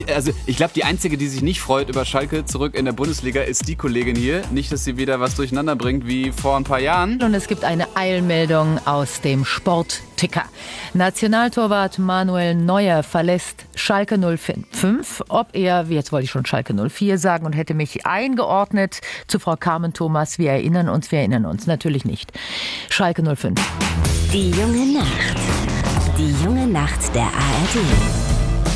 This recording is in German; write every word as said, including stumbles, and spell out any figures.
Also ich glaube, die Einzige, die sich nicht freut über Schalke zurück in der Bundesliga, ist die Kollegin hier. Nicht, dass sie wieder was durcheinander bringt wie vor ein paar Jahren. Und es gibt eine Eilmeldung aus dem Sportticker. Nationaltorwart Manuel Neuer verlässt Schalke null fünf. Ob er, jetzt wollte ich schon Schalke null vier sagen und hätte mich eingeordnet zu Frau Carmen Thomas. Wir erinnern uns, wir erinnern uns. Natürlich nicht. Schalke null fünf. Die junge Nacht. Die junge Nacht der A R D.